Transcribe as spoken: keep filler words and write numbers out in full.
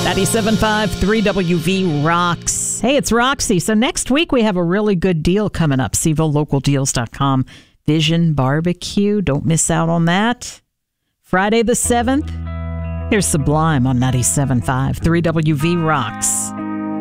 ninety-seven point five, three W V rocks. Hey, it's Roxy. So next week we have a really good deal coming up. Seville Local Deals dot com. Vision Barbecue. Don't miss out on that. Friday the seventh. Here's Sublime on ninety-seven point five, three W V rocks.